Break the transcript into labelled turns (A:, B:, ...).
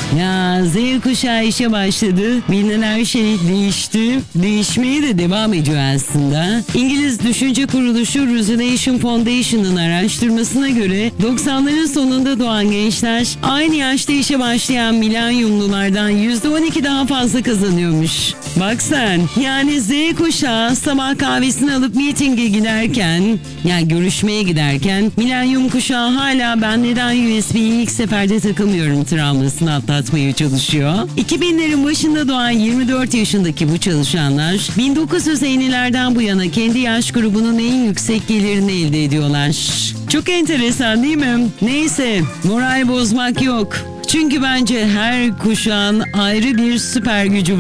A: Ya Z kuşağı işe başladı. Bilinen her şey değişti. Değişmeye de devam ediyor aslında. İngiliz düşünce kuruluşu Resonation Foundation'ın araştırmasına göre 90'ların sonunda doğan gençler aynı yaşta işe başlayan milenyumlulardan %12 daha fazla kazanıyormuş. Bak sen, yani Z kuşağı sabah kahvesini alıp mitinge giderken, yani görüşmeye giderken, milenyum kuşağı hala ben neden USB'yi ilk seferde takılmıyorum travmasını atlatmaya çalışıyor. 2000'lerin başında doğan 24 yaşındaki bu çalışanlar 1950'lerden bu yana kendi yaş grubunun en yüksek gelirini elde ediyorlar. Çok enteresan değil mi? Neyse, moral bozmak yok. Çünkü bence her kuşağın ayrı bir süper gücü var.